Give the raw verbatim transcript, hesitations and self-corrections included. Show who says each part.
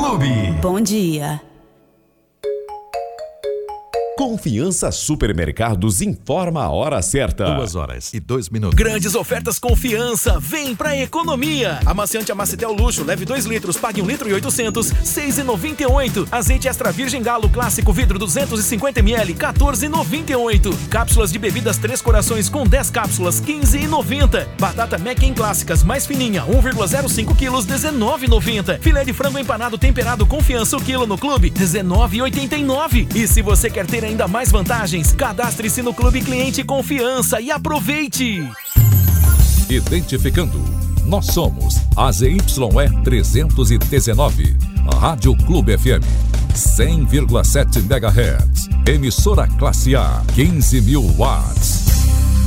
Speaker 1: Clube.
Speaker 2: Bom dia.
Speaker 3: Confiança Supermercados informa a hora certa.
Speaker 4: Duas horas e dois minutos.
Speaker 5: Grandes ofertas Confiança. Vem pra economia. Amaciante Amacitel Luxo. Leve dois litros. Pague um litro e oitocentos. seis reais e noventa e oito centavos. Azeite Extra Virgem Galo Clássico Vidro duzentos e cinquenta mililitros. quatorze reais e noventa e oito centavos. Cápsulas de bebidas Três Corações com dez cápsulas. quinze reais e noventa centavos. Batata Mac Clássicas mais fininha. um vírgula zero cinco quilos. dezenove reais e noventa centavos. Filé de frango empanado temperado Confiança o quilo no Clube. dezenove reais e oitenta e nove centavos. E se você quer ter ainda mais vantagens, cadastre-se no Clube Cliente Confiança e aproveite!
Speaker 6: Identificando, nós somos a Z Y E trezentos e dezenove, Rádio Clube F M, cem vírgula sete megahertz, emissora classe A, quinze mil watts.